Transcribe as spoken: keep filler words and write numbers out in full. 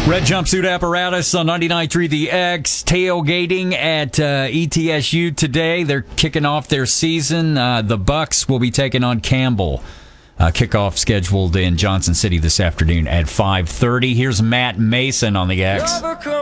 Red Jumpsuit Apparatus on ninety-nine point three The X. Tailgating at uh, E T S U today. They're kicking off their season. Uh, the Bucks will be taking on Campbell. Uh, kickoff scheduled in Johnson City this afternoon at five thirty. Here's Matt Mason on the X.